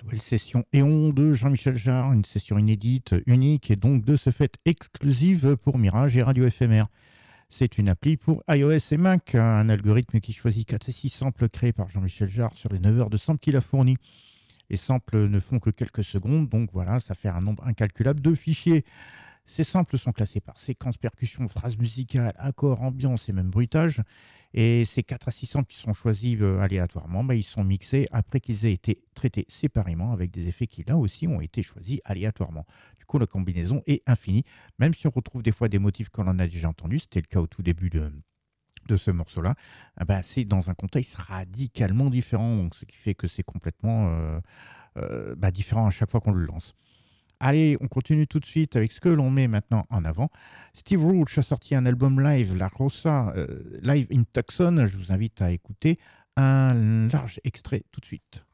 nouvelle session Éon de Jean-Michel Jarre, une session inédite, unique et donc de ce fait exclusive pour Mirage et Radio FMR. C'est une appli pour iOS et Mac, un algorithme qui choisit 4 et 6 samples créés par Jean-Michel Jarre sur les 9 heures de samples qu'il a fournis. Les samples ne font que quelques secondes, donc voilà, ça fait un nombre incalculable de fichiers. Ces samples sont classés par séquence, percussion, phrase musicale, accord, ambiance et même bruitage. Et ces 4 à 6 samples qui sont choisis aléatoirement, ils sont mixés après qu'ils aient été traités séparément avec des effets qui là aussi ont été choisis aléatoirement. Du coup, la combinaison est infinie, même si on retrouve des fois des motifs qu'on en a déjà entendus, c'était le cas au tout début de ce morceau-là, c'est dans un contexte radicalement différent, donc ce qui fait que c'est complètement différent à chaque fois qu'on le lance. Allez, on continue tout de suite avec ce que l'on met maintenant en avant. Steve Roach a sorti un album live, La Rosa, live in Tucson. Je vous invite à écouter un large extrait tout de suite.